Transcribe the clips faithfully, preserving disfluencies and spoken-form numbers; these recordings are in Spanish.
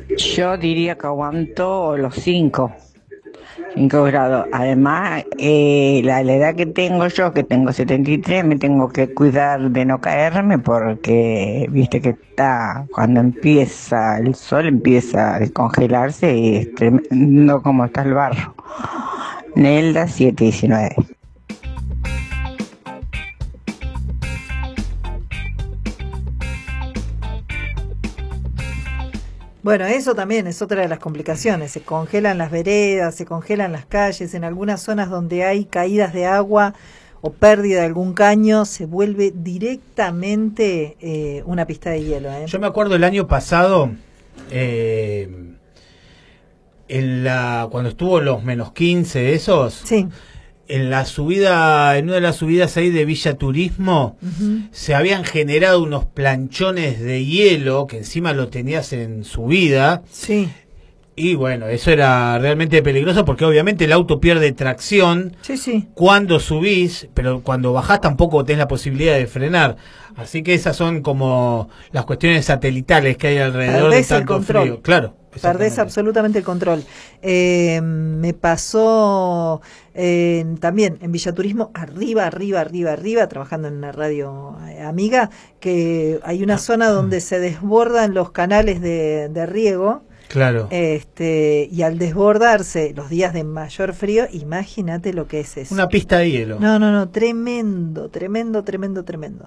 Yo diría que aguanto los cinco, cinco grados. Además, eh, la, la edad que tengo yo, que tengo setenta y tres, me tengo que cuidar de no caerme porque, viste que está, cuando empieza el sol empieza a descongelarse y es tremendo como está el barro. Nelda siete diecinueve. Bueno, eso también es otra de las complicaciones. Se congelan las veredas, se congelan las calles. En algunas zonas donde hay caídas de agua o pérdida de algún caño, se vuelve directamente eh, una pista de hielo, ¿eh? Yo me acuerdo el año pasado, eh, en la cuando estuvo los menos quince esos, sí. En la subida, en una de las subidas ahí de Villa Turismo, uh-huh. se habían generado unos planchones de hielo que encima lo tenías en subida. Sí. Y bueno, eso era realmente peligroso porque obviamente el auto pierde tracción sí, sí. cuando subís, pero cuando bajás tampoco tenés la posibilidad de frenar. Así que esas son como las cuestiones satelitales que hay alrededor Perdés de tanto el control. frío. Claro. Perdés absolutamente el control. Eh, me pasó eh, también en Villaturismo, arriba, arriba, arriba, arriba, trabajando en una radio amiga, que hay una zona donde se desbordan los canales de, de riego. Claro. Este, y al desbordarse los días de mayor frío, imagínate lo que es eso. Una pista de hielo. No, no, no, tremendo, tremendo, tremendo, tremendo.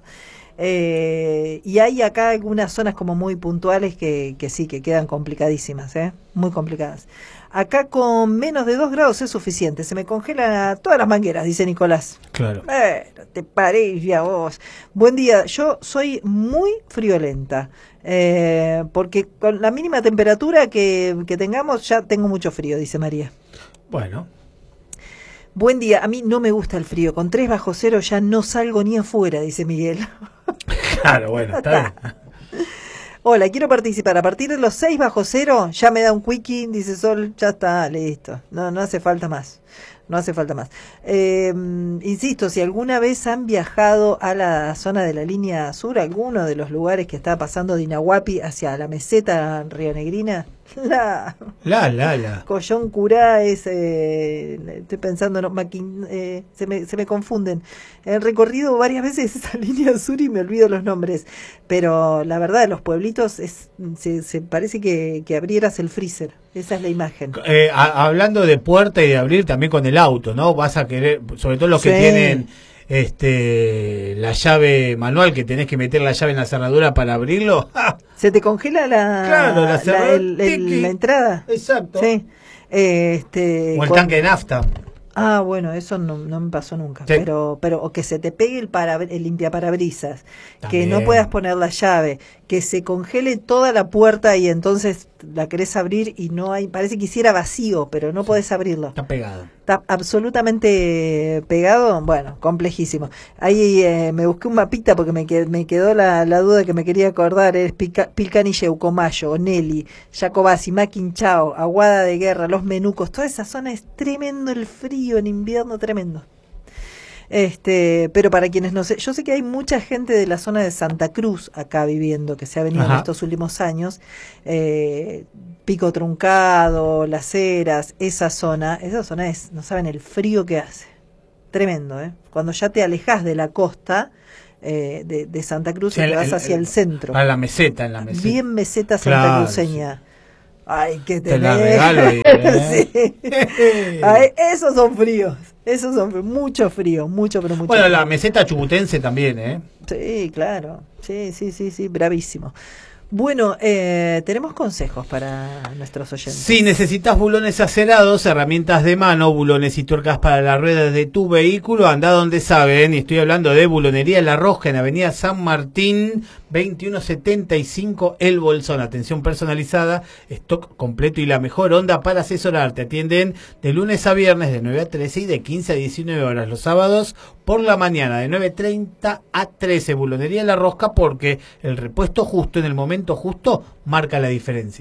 Eh, y hay acá algunas zonas como muy puntuales que, que sí, que quedan complicadísimas, ¿eh? Muy complicadas. Acá con menos de dos grados es suficiente, se me congelan todas las mangueras, dice Nicolás. Claro. Bueno, te parece a vos. Buen día, yo soy muy friolenta, eh, porque con la mínima temperatura que, que tengamos ya tengo mucho frío, dice María. Bueno. Buen día, a mí no me gusta el frío, con tres bajo cero ya no salgo ni afuera, dice Miguel. Claro, bueno, está bien. Hola, quiero participar. A partir de los seis bajo cero ya me da un quickie, dice Sol, ya está, listo. No, no hace falta más. No hace falta más. Eh, insisto, si alguna vez han viajado a la zona de la línea sur, alguno de los lugares que está pasando de Inahuapi hacia la meseta rionegrina, la, la, la, la. Collón Curá es, eh, estoy pensando, no, Maquin, eh, se, me, se me confunden. He recorrido varias veces esa línea sur y me olvido los nombres, pero la verdad, los pueblitos, es, se, se parece que, que abrieras el freezer. Esa es la imagen. Eh, a, hablando de puerta y de abrir también con el auto, ¿no? Vas a querer, sobre todo los sí. que tienen este la llave manual, que tenés que meter la llave en la cerradura para abrirlo. Se te congela la, claro, la, la, el, el, la entrada. Exacto. Sí. Este, o el con... tanque de nafta. Ah, bueno, eso no, no me pasó nunca. Sí. Pero, pero, o que se te pegue el, para, el limpiaparabrisas, también. Que no puedas poner la llave, que se congele toda la puerta y entonces la querés abrir y no hay, parece que hiciera vacío, pero no sí. podés abrirlo. Está pegado. Está absolutamente pegado, bueno, complejísimo. Ahí eh, me busqué un mapita porque me, qued, me quedó la, la duda que me quería acordar, es Pilcanille, Ucomayo, Oneli, Jacobasi, Maquinchao, Aguada de Guerra, Los Menucos, toda esa zona es tremendo el frío en invierno, tremendo. Este, pero para quienes no sé, yo sé que hay mucha gente de la zona de Santa Cruz acá viviendo, que se ha venido Ajá. en estos últimos años, eh, Pico Truncado, Las Heras, esa zona, esa zona es, no saben el frío que hace, tremendo, ¿eh? Cuando ya te alejas de la costa eh, de, de Santa Cruz sí, y te vas el, hacia el, el centro. A la meseta, en la meseta. Bien meseta santacruceña. Claro, sí. Ay, que te la regalo. Y, ¿eh? Sí. Ay, esos son fríos. Esos son mucho frío, mucho, pero mucho. Bueno, frío. La meseta chubutense también, ¿eh? Sí, claro. Sí, sí, sí, sí, bravísimo. Bueno, eh, tenemos consejos para nuestros oyentes. Si necesitas bulones acerados, herramientas de mano, bulones y tuercas para las ruedas de tu vehículo, anda donde saben. Y estoy hablando de Bulonería La Roja en Avenida San Martín, veintiuno setenta y cinco El Bolsón. Atención personalizada, stock completo y la mejor onda para asesorarte. Atienden de lunes a viernes de nueve a trece y de quince a diecinueve horas. Los sábados por la mañana de nueve treinta a trece. Bulonería La Rosca, porque el repuesto justo en el momento justo marca la diferencia.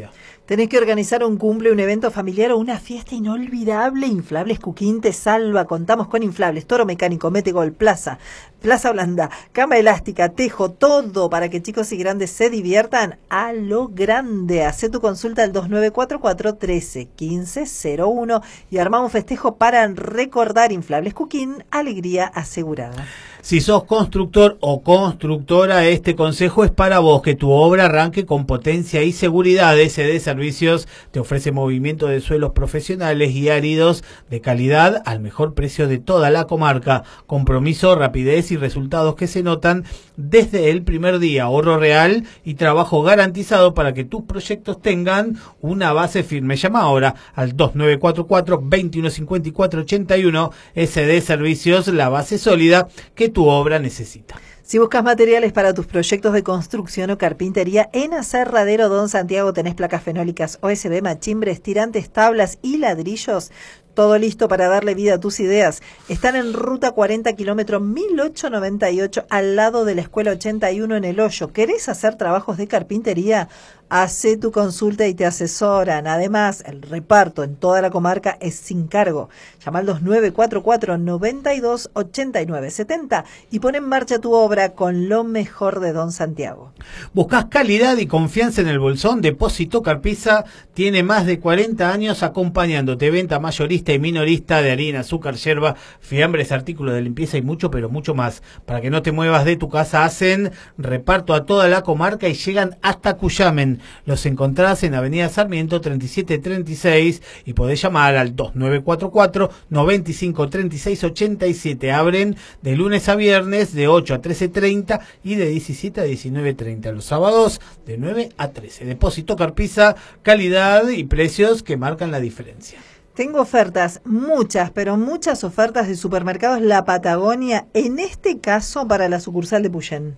Tenés que organizar un cumple, un evento familiar o una fiesta inolvidable. Inflables Cooking te salva. Contamos con inflables, toro mecánico, mete gol, plaza, plaza blanda, cama elástica, tejo, todo para que chicos y grandes se diviertan a lo grande. Hacé tu consulta al dos nueve cuatro cuatro, uno tres uno cinco cero uno y arma un festejo para recordar. Inflables Cooking, alegría asegurada. Si sos constructor o constructora, este consejo es para vos, que tu obra arranque con potencia y seguridad. S D Servicios te ofrece movimiento de suelos profesionales y áridos de calidad al mejor precio de toda la comarca. Compromiso, rapidez y resultados que se notan desde el primer día. Ahorro real y trabajo garantizado para que tus proyectos tengan una base firme. Llama ahora al dos nueve cuatro cuatro, dos uno cinco cuatro, ocho uno. S D Servicios, la base sólida que tu obra necesita. Si buscas materiales para tus proyectos de construcción o carpintería, en Aserradero Don Santiago tenés placas fenólicas, O S B, machimbres, tirantes, tablas y ladrillos. Todo listo para darle vida a tus ideas. Están en ruta cuarenta, kilómetro mil ochocientos noventa y ocho, al lado de la escuela ochenta y uno en El Hoyo. ¿Querés hacer trabajos de carpintería? Hacé tu consulta y te asesoran. Además, el reparto en toda la comarca es sin cargo. Llama al dos nueve cuatro cuatro, nueve dos, ocho nueve siete cero y pon en marcha tu obra con lo mejor de Don Santiago. ¿Buscás calidad y confianza en el bolsón? Depósito Carpisa tiene más de cuarenta años acompañándote. Venta mayorista y minorista de harina, azúcar, yerba, fiambres, artículos de limpieza y mucho, pero mucho más. Para que no te muevas de tu casa, hacen reparto a toda la comarca y llegan hasta Cuyamen. Los encontrás en Avenida Sarmiento treinta y siete treinta y seis y podés llamar al dos nueve cuatro cuatro, nueve cinco tres seis ocho siete. Abren de lunes a viernes de ocho a trece treinta y de diecisiete a diecinueve treinta. Los sábados de nueve a trece. Depósito Carpisa, calidad y precios que marcan la diferencia. Tengo ofertas, muchas, pero muchas ofertas de supermercados La Patagonia, en este caso para la sucursal de Puyén.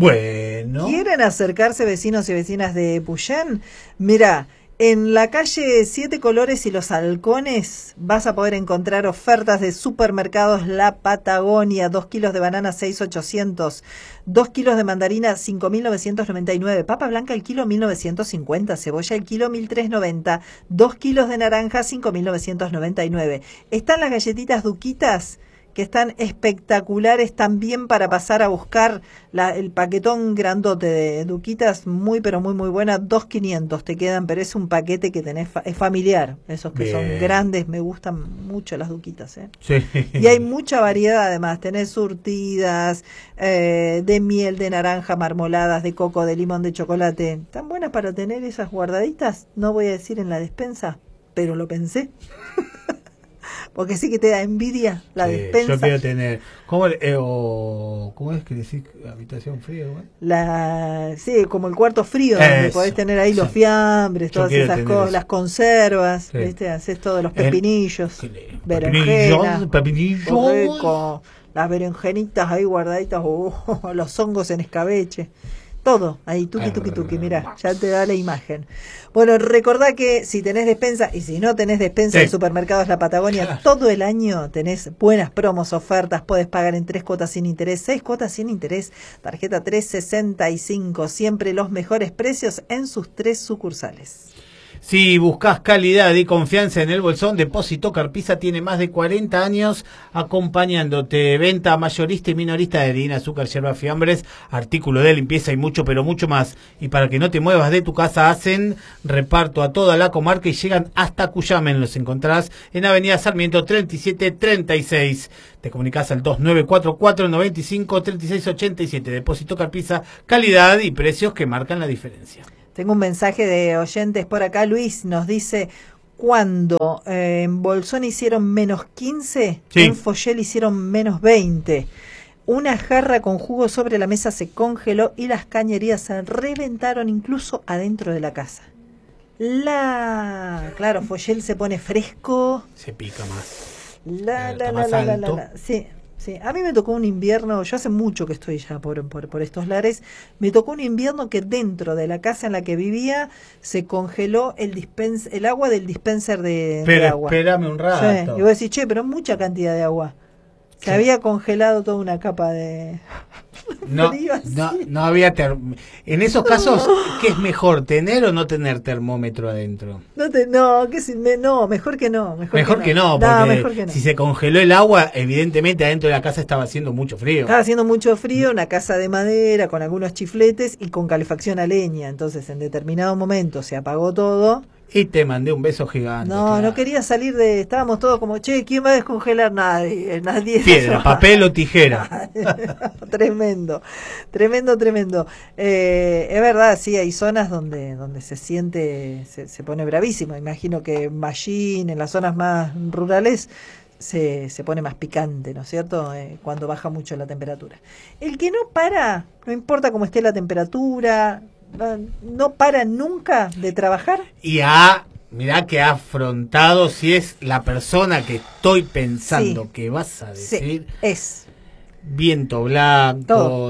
Bueno. ¿Quieren acercarse vecinos y vecinas de Puyén? Mira, en la calle Siete Colores y Los Halcones vas a poder encontrar ofertas de supermercados La Patagonia. Dos kilos de banana seis mil ochocientos, dos kilos de mandarina cinco mil novecientos noventa y nueve, papa blanca el kilo mil novecientos cincuenta, cebolla el kilo mil trescientos noventa, dos kilos de naranja cinco mil novecientos noventa y nueve. Están las galletitas Duquitas, que están espectaculares también para pasar a buscar la, el paquetón grandote de Duquitas, muy pero muy muy buena, dos mil quinientos te quedan, pero es un paquete que tenés, fa es familiar, esos que Bien. Son grandes, me gustan mucho las Duquitas, ¿eh? Sí. Y hay mucha variedad además, tenés surtidas, eh, de miel, de naranja, marmoladas, de coco, de limón, de chocolate, tan buenas para tener esas guardaditas, no voy a decir en la despensa, pero lo pensé. Porque sí que te da envidia la sí, despensa. Yo quiero tener. ¿Cómo, eh, o, ¿cómo es que decís habitación fría? ¿Eh? La, sí, como el cuarto frío, Eso. donde podés tener ahí los fiambres, yo todas esas cosas, eso. las conservas, sí. ¿viste? Haces todos los pepinillos, El, berenjenas, pepinillos, las berenjenitas ahí guardaditas, oh, los hongos en escabeche. Todo, ahí tuqui tuqui tuqui, mirá, ya te da la imagen. Bueno, recordá que si tenés despensa, y si no tenés despensa, sí. en Supermercados La Patagonia, claro. todo el año tenés buenas promos, ofertas, podés pagar en tres cuotas sin interés, seis cuotas sin interés, tarjeta trescientos sesenta y cinco, siempre los mejores precios en sus tres sucursales. Si buscas calidad y confianza en el bolsón, Depósito Carpisa tiene más de cuarenta años acompañándote. Venta mayorista y minorista de harina, azúcar, yerba, fiambres, artículos de limpieza y mucho, pero mucho más. Y para que no te muevas de tu casa, hacen reparto a toda la comarca y llegan hasta Cuyamen. Los encontrás en Avenida Sarmiento treinta y siete treinta y seis. Te comunicás al dos nueve cuatro cuatro, nueve cinco tres seis ocho siete. Depósito Carpisa, calidad y precios que marcan la diferencia. Tengo un mensaje de oyentes por acá. Luis nos dice, cuando eh, en Bolsón hicieron menos quince, sí. en Foyel hicieron menos veinte. Una jarra con jugo sobre la mesa se congeló y las cañerías se reventaron incluso adentro de la casa. La... Claro, Foyel se pone fresco. Se pica más. La, la, la, la, la, la, la. Sí. Sí, a mí me tocó un invierno, yo hace mucho que estoy ya por, por, por estos lares, me tocó un invierno que dentro de la casa en la que vivía se congeló el dispens, el agua del dispenser de, pero de agua. Espérame un rato. Sí, y vos decís, che, pero mucha cantidad de agua. Se había congelado toda una capa de... No, no, no había ter... En esos casos, ¿qué es mejor, tener o no tener termómetro adentro? No, te, no, que si, me, no, mejor que no. Mejor, mejor que no, que no, porque no, mejor que no. Si se congeló el agua, evidentemente adentro de la casa estaba haciendo mucho frío. Estaba haciendo mucho frío, una casa de madera con algunos chifletes y con calefacción a leña. Entonces, en determinado momento se apagó todo. Y te mandé un beso gigante. No, claro. No quería salir de... Estábamos todos como, che, ¿quién va a descongelar? Nadie. nadie Piedra, papel o tijera. Tremendo, tremendo, tremendo. Eh, es verdad, sí, hay zonas donde donde se siente, se, se pone bravísimo. Imagino que en Mallín, en las zonas más rurales, se, se pone más picante, ¿no es cierto? Eh, cuando baja mucho la temperatura. El que no para, no importa cómo esté la temperatura... no para nunca de trabajar. Y ha, mirá que ha afrontado, si es la persona que estoy pensando sí. que vas a decir, sí, es viento blanco, todo.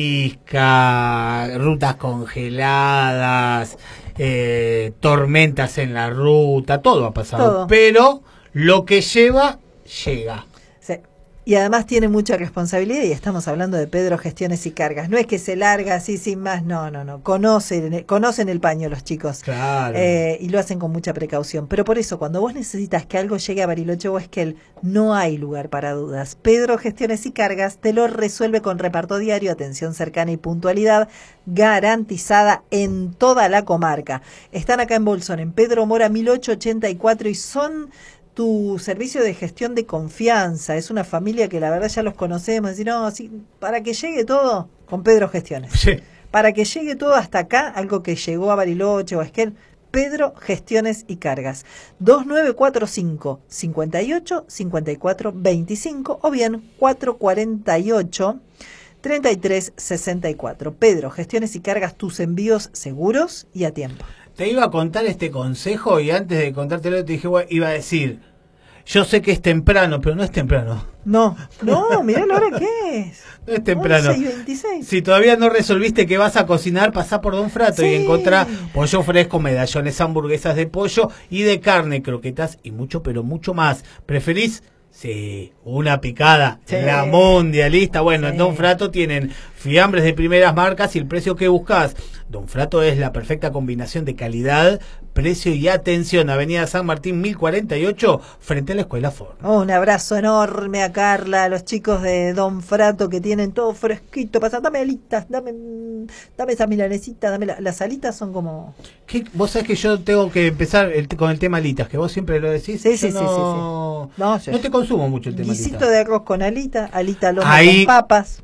Nevisca, rutas congeladas, eh, tormentas en la ruta, todo ha pasado, todo. Pero lo que lleva, llega. Sí. Y además tiene mucha responsabilidad y estamos hablando de Pedro Gestiones y Cargas. No es que se larga así sin más, no, no, no. Conocen, conocen el paño los chicos. Claro. Eh, y lo hacen con mucha precaución. Pero por eso, cuando vos necesitas que algo llegue a Bariloche o Esquel, no hay lugar para dudas. Pedro Gestiones y Cargas te lo resuelve con reparto diario, atención cercana y puntualidad garantizada en toda la comarca. Están acá en Bolsón, en Pedro Mora mil ochocientos ochenta y cuatro y son... tu servicio de gestión de confianza. Es una familia que la verdad ya los conocemos. Decir, no, sí, para que llegue todo con Pedro Gestiones. Sí. Para que llegue todo hasta acá, algo que llegó a Bariloche o a Esquel, Pedro Gestiones y Cargas. dos nueve cuatro cinco, cinco ocho, cinco cuatro dos cinco o bien cuatro cuatro ocho, tres tres seis cuatro. Pedro Gestiones y Cargas, tus envíos seguros y a tiempo. Te iba a contar este consejo y antes de contártelo te dije, bueno, iba a decir, yo sé que es temprano, pero no es temprano. No, no, mirá la hora que es. No es temprano. once y veintiséis. Si todavía no resolviste que vas a cocinar, pasá por Don Frato sí. y encontrá pollo fresco, medallones, hamburguesas de pollo y de carne, croquetas y mucho, pero mucho más. ¿Preferís? Sí, una picada, sí. La mundialista. Bueno, sí. En Don Frato tienen fiambres de primeras marcas y el precio que buscas. Don Frato es la perfecta combinación de calidad, precio y atención. Avenida San Martín mil cuarenta y ocho, frente a la Escuela Ford. Oh, un abrazo enorme a Carla, a los chicos de Don Frato que tienen todo fresquito. Pasa, dame alitas, dame, dame esas milanesitas, dame la, las alitas son como... ¿Qué? Vos sabés que yo tengo que empezar el, con el tema alitas, que vos siempre lo decís. Sí, sí, no, sí, sí, sí. No, sí. No te consumo mucho el tema alitas. Guisito de arroz con alita, alita al horno Ahí... con papas.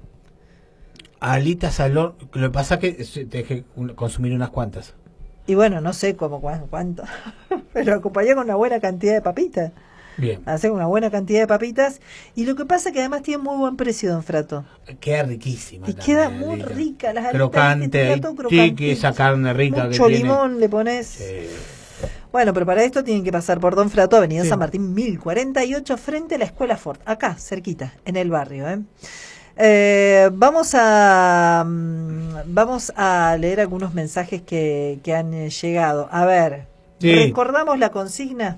Alitas al horno, lo que pasa es que te dejé consumir unas cuantas. Y bueno, no sé cómo cuánto, pero acompañé con una buena cantidad de papitas. Bien. Hacer una buena cantidad de papitas. Y lo que pasa es que además tiene muy buen precio, Don Frato. Queda riquísima. Y queda muy alita. rica. Las crocante, y esa carne rica mucho que limón tiene. le pones. Sí. Bueno, pero para esto tienen que pasar por Don Frato, Avenida sí. San Martín mil cuarenta y ocho, frente a la Escuela Ford. Acá, cerquita, en el barrio, ¿eh? Eh, vamos a vamos a leer algunos mensajes que, que han eh, llegado. A ver, sí. ¿Recordamos la consigna?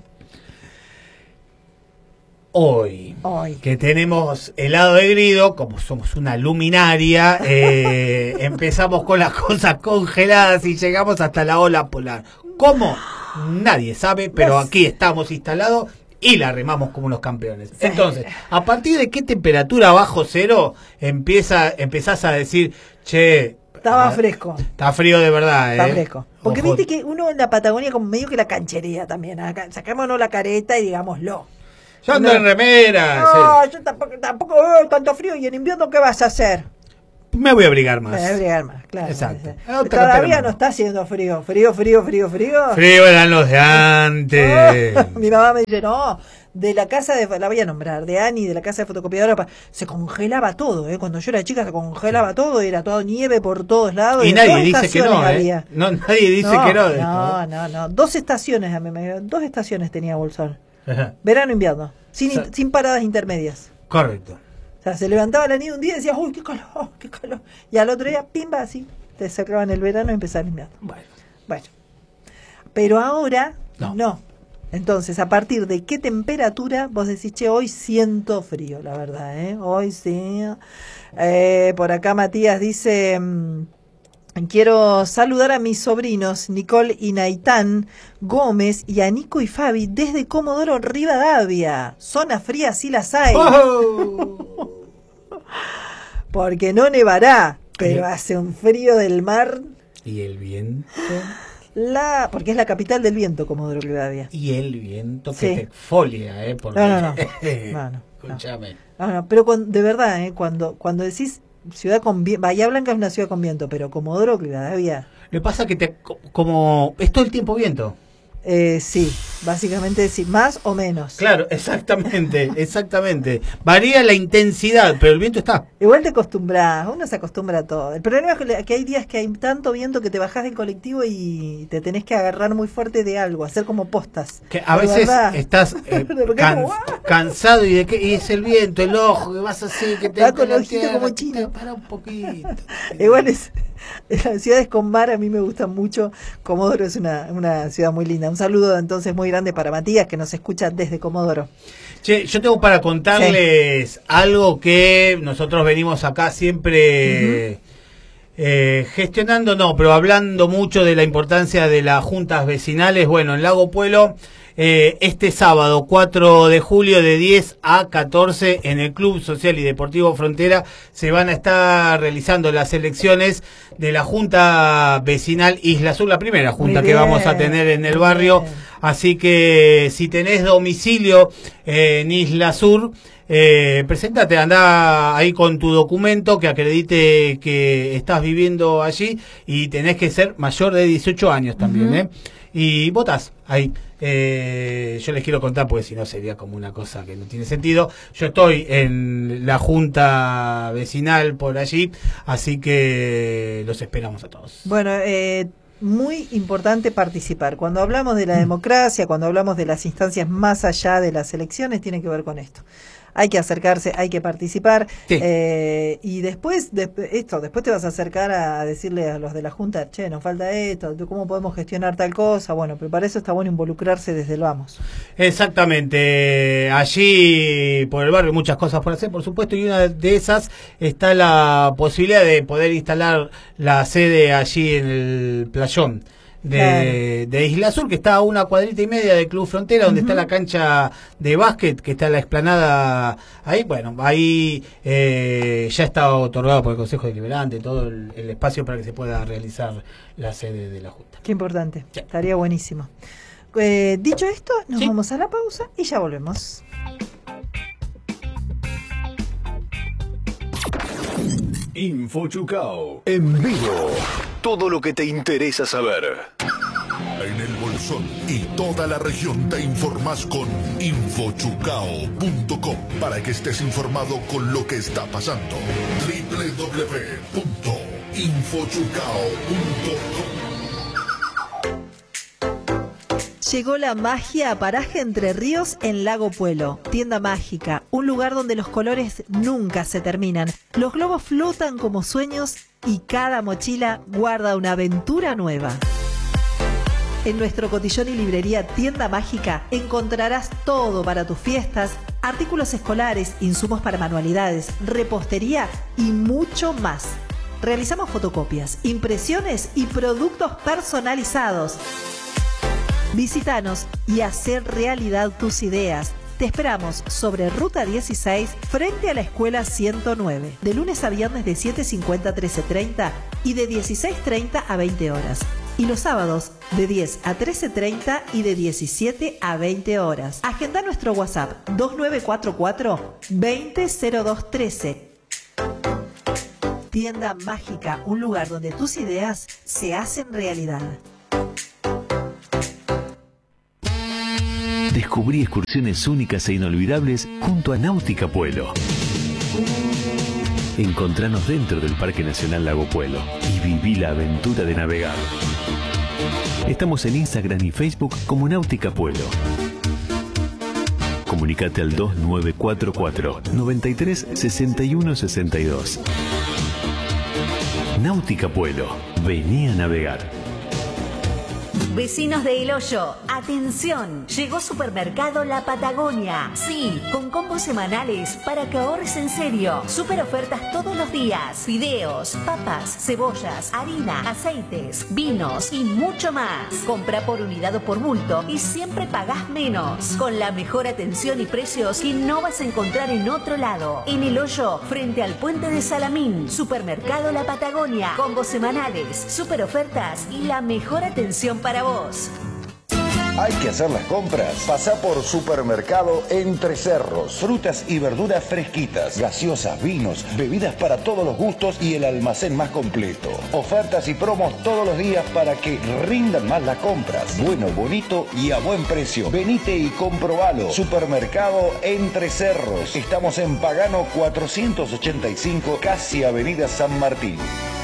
Hoy, Hoy, que tenemos helado de grido, como somos una luminaria, eh, empezamos con las cosas congeladas y llegamos hasta la ola polar. ¿Cómo? Nadie sabe, pero aquí estamos instalados y la remamos como unos campeones. Entonces, ¿a partir de qué temperatura bajo cero empieza, empezás a decir, che... Estaba fresco. Está frío de verdad, ¿eh? Está fresco. Porque Ojo. Viste que uno en la Patagonia como medio que la canchería también. Acá, sacámonos la careta y digámoslo. Yo ando no, en remera. No, sí. yo tampoco, tampoco veo tanto frío. ¿Y en invierno qué vas a hacer? Me voy a abrigar más. Me voy a abrigar más, claro. Exacto. Todavía no está haciendo frío. Frío, frío, frío, frío. Frío eran los de antes. Oh, mi mamá me dice, no, de la casa de, la voy a nombrar, de Ani, de la casa de fotocopiadora, se congelaba todo, ¿eh? Cuando yo era chica se congelaba sí. todo, era todo nieve por todos lados. Y, y nadie dice que no, ¿eh? no, nadie dice no, que no. De no, esto. no, no. Dos estaciones, a mí me dos estaciones tenía Bolsón. Ajá. Verano, invierno, sin, o sea, sin paradas intermedias. Correcto. O sea, se levantaba la niña un día y decía, uy, qué calor, qué calor. Y al otro día, pimba, así, te sacaban el verano y empezaba el invierno. Bueno. Bueno. Pero ahora, no. no. Entonces, ¿a partir de qué temperatura vos decís, che, hoy siento frío, la verdad, ¿eh? Hoy sí. Eh, por acá Matías dice, mmm, quiero saludar a mis sobrinos Nicole y Naitán Gómez y a Nico y Fabi desde Comodoro Rivadavia. Zona fría sí las hay. Oh. Porque no nevará, pero hace un frío del mar. ¿Y el viento? La, porque es la capital del viento, Comodoro Rivadavia. Y el viento que sí. te exfolia, ¿eh? Porque... No, no, no. no, no Escúchame. No, no, pero cuando, de verdad, ¿eh? Cuando, cuando decís ciudad con viento, Bahía Blanca es una ciudad con viento, pero Comodoro Rivadavia. Lo que pasa que te, como es todo el tiempo viento. Eh, sí, básicamente sí, más o menos. Claro, exactamente, exactamente. Varía la intensidad, pero el viento está. Igual te acostumbras, uno se acostumbra a todo. El problema es que hay días que hay tanto viento que te bajás del colectivo y te tenés que agarrar muy fuerte de algo, hacer como postas. Que a de veces verdad. estás eh, can, cansado y de que y es el viento, el ojo, que vas así, que te va con el ojito como chino. Para un poquito. Igual es, las ciudades con mar a mí me gustan mucho. Comodoro es una, una ciudad muy linda. Un saludo entonces muy grande para Matías, que nos escucha desde Comodoro. Che, yo tengo para contarles sí. algo que nosotros venimos acá siempre uh-huh. eh, gestionando, no, pero hablando mucho de la importancia de las juntas vecinales. Bueno, en Lago Puelo, eh, este sábado cuatro de julio de diez a catorce en el Club Social y Deportivo Frontera se van a estar realizando las elecciones de la Junta Vecinal Isla Sur, la primera junta que vamos a tener en el barrio. Así que si tenés domicilio eh, en Isla Sur, eh, preséntate, andá ahí con tu documento que acredite que estás viviendo allí y tenés que ser mayor de dieciocho años también, uh-huh. ¿eh? Y votás ahí. Eh, yo les quiero contar porque si no sería como una cosa que no tiene sentido. Yo estoy en la junta vecinal por allí, así que los esperamos a todos. Bueno, eh, muy importante participar. Cuando hablamos de la democracia, cuando hablamos de las instancias más allá de las elecciones, tiene que ver con esto. Hay que acercarse, hay que participar, sí. eh, y después de esto, después te vas a acercar a decirle a los de la Junta, che, nos falta esto, ¿cómo podemos gestionar tal cosa? Bueno, pero para eso está bueno involucrarse desde el vamos. Exactamente, allí por el barrio hay muchas cosas por hacer, por supuesto, y una de esas está la posibilidad de poder instalar la sede allí en el playón. De, claro. de Isla Sur, que está a una cuadrita y media del Club Frontera, donde uh-huh. está la cancha de básquet, que está la explanada ahí. Bueno, ahí eh, ya está otorgado por el Consejo Deliberante todo el, el espacio para que se pueda realizar la sede de la Junta. Qué importante, sí. Estaría buenísimo. Eh, dicho esto, nos ¿Sí? vamos a la pausa y ya volvemos. InfoChucao en vivo. Todo lo que te interesa saber. En el Bolsón y toda la región te informás con info chucao punto com para que estés informado con lo que está pasando. doble u doble u doble u punto info chucao punto com. Llegó la magia a Paraje Entre Ríos en Lago Puelo. Tienda mágica, un lugar donde los colores nunca se terminan. Los globos flotan como sueños y cada mochila guarda una aventura nueva. En nuestro cotillón y librería Tienda Mágica encontrarás todo para tus fiestas, artículos escolares, insumos para manualidades, repostería y mucho más. Realizamos fotocopias, impresiones y productos personalizados. Visítanos y hacer realidad tus ideas. Te esperamos sobre Ruta dieciséis, frente a la Escuela ciento nueve, de lunes a viernes de siete cincuenta a trece treinta y de dieciséis treinta a veinte horas. Y los sábados de diez a trece treinta y de diecisiete a veinte horas. Agenda nuestro WhatsApp dos nueve cuatro cuatro, veinte cero dos trece. Tienda Mágica, un lugar donde tus ideas se hacen realidad. Descubrí excursiones únicas e inolvidables junto a Náutica Puelo. Encontranos dentro del Parque Nacional Lago Puelo y viví la aventura de navegar. Estamos en Instagram y Facebook como Náutica Puelo. Comunicate al dos nueve cuatro cuatro, noventa y tres, sesenta y uno sesenta y dos. Náutica Puelo, vení a navegar. Vecinos de El Hoyo, atención, llegó Supermercado La Patagonia. Sí, con combos semanales para que ahorres en serio. Super ofertas todos los días. Fideos, papas, cebollas, harina, aceites, vinos y mucho más. Compra por unidad o por bulto y siempre pagás menos. Con la mejor atención y precios que no vas a encontrar en otro lado. En El Hoyo, frente al puente de Salamín. Supermercado La Patagonia. Combos semanales, super ofertas y la mejor atención para vos. Hay que hacer las compras. Pasá por Supermercado Entre Cerros. Frutas y verduras fresquitas, gaseosas, vinos, bebidas para todos los gustos y el almacén más completo. Ofertas y promos todos los días para que rindan más las compras. Bueno, bonito y a buen precio. Venite y comprobalo. Supermercado Entre Cerros. Estamos en Pagano cuatrocientos ochenta y cinco, casi Avenida San Martín.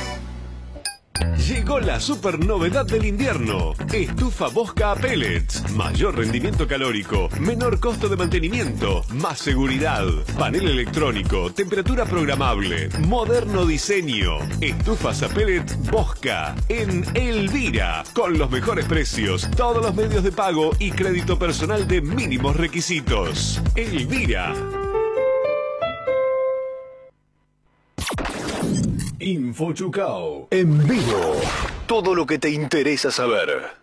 Llegó la super novedad del invierno. Estufa Bosca a pellets. Mayor rendimiento calórico, menor costo de mantenimiento, más seguridad. Panel electrónico, temperatura programable, moderno diseño. Estufas a pellet Bosca en Elvira. Con los mejores precios, todos los medios de pago y crédito personal de mínimos requisitos. Elvira. Infochucao en vivo. Todo lo que te interesa saber.